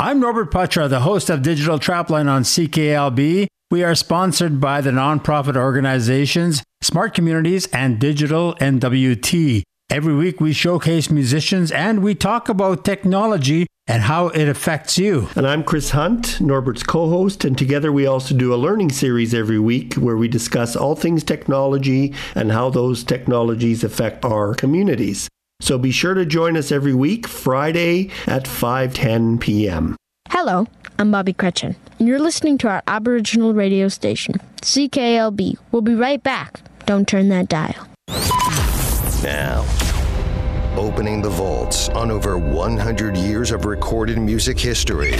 I'm Norbert Patra, the host of Digital Trapline on CKLB. We are sponsored by the nonprofit organizations Smart Communities and Digital NWT. Every week we showcase musicians and we talk about technology and how it affects you. And I'm Chris Hunt, Norbert's co-host, and together we also do a learning series every week where we discuss all things technology and how those technologies affect our communities. So be sure to join us every week, Friday at 5:10 p.m. Hello, I'm Bobby Cretchen, and you're listening to our Aboriginal radio station, CKLB. We'll be right back. Don't turn that dial. Now, opening the vaults on over 100 years of recorded music history.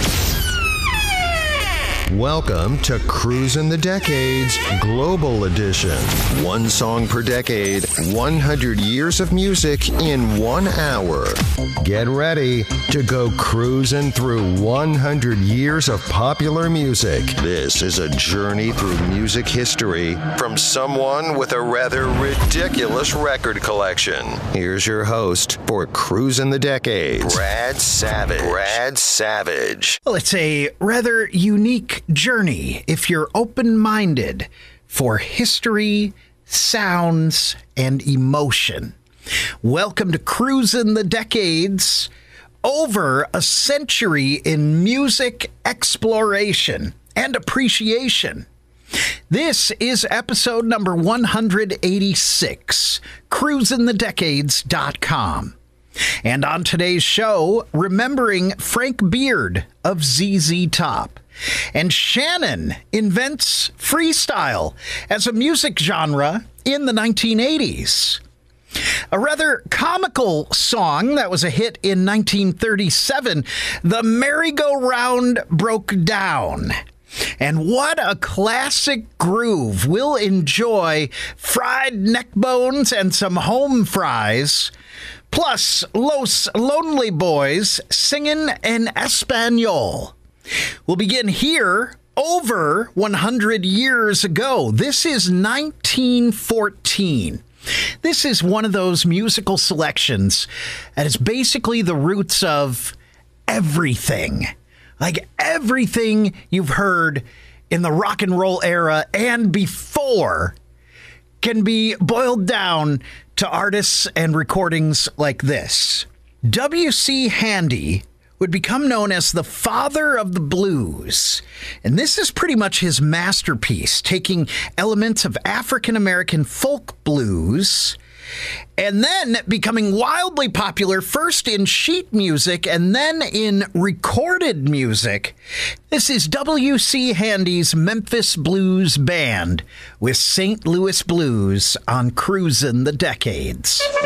Welcome to Cruisin' the Decades Global Edition. One song per decade, 100 years of music in 1 hour. Get ready to go cruising through 100 years of popular music. This is a journey through music history from someone with a rather ridiculous record collection. Here's your host for Cruisin' the Decades, Brad Savage. Well, it's a rather unique journey if you're open-minded for history, sounds, and emotion. Welcome to Cruisin' the Decades, over a century in music exploration and appreciation. This is episode number 186, cruisinthedecades.com. And on today's show, remembering Frank Beard of ZZ Top. And Shannon invents freestyle as a music genre in the 1980s. A rather comical song that was a hit in 1937, The Merry-Go-Round Broke Down. And what a classic groove. We'll enjoy fried neck bones and some home fries, plus Los Lonely Boys singing in Espanol. We'll begin here over 100 years ago. This is 1914. This is one of those musical selections that is basically the roots of everything. Like everything you've heard in the rock and roll era and before can be boiled down to artists and recordings like this. W.C. Handy would become known as the father of the blues. And this is pretty much his masterpiece, taking elements of African-American folk blues and then becoming wildly popular first in sheet music and then in recorded music. This is W.C. Handy's Memphis Blues Band with St. Louis Blues on Cruisin' the Decades.